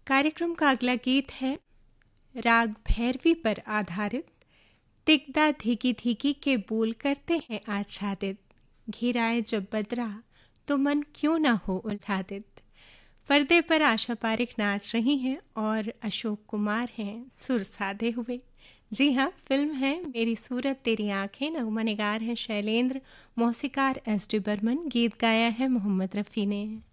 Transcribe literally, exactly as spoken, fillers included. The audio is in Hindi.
कार्यक्रम का अगला गीत है राग भैरवी पर आधारित। तिगदा धीकी धीकी के बोल करते हैं आच्छादित, घिराए जब बदरा तो मन क्यों ना हो उल्लादित। पर्दे पर आशा पारिक नाच रही हैं और अशोक कुमार हैं सुर साधे हुए। जी हाँ, फिल्म है मेरी सूरत तेरी आंखें। नगमा निगार है शैलेंद्र, मौसीकार एस डी बर्मन, गीत गाया है मोहम्मद रफ़ी ने।